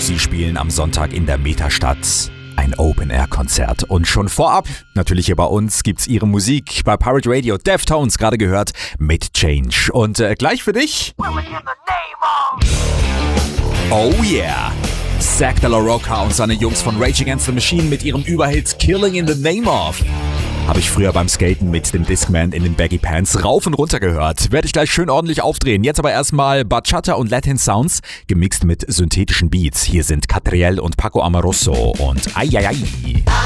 Sie spielen am Sonntag in der Metastadt ein Open-Air-Konzert. Und schon vorab, natürlich hier bei uns, gibt's ihre Musik bei Pirate Radio. Deftones, gerade gehört, mit Change. Und gleich für dich... Oh yeah! Zack de la Rocha und seine Jungs von Rage Against the Machine mit ihrem Überhit Killing in the Name of. Habe ich früher beim Skaten mit dem Discman in den Baggy Pants rauf und runter gehört. Werde ich gleich schön ordentlich aufdrehen. Jetzt aber erstmal Bachata und Latin Sounds, gemixt mit synthetischen Beats. Hier sind Catriel und Paco Amoroso und Ai Ai Ai.